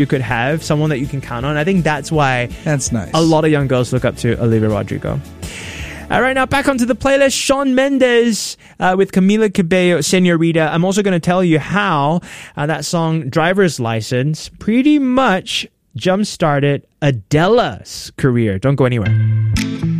you could have, someone that you can count on. I think that's why That's nice. a lot of young girls look up to Olivia Rodrigo. All right, now back onto the playlist. Shawn Mendes with Camila Cabello, Señorita. I'm also going to tell you how that song, Driver's License, pretty much jump-started Adele's career. Don't go anywhere.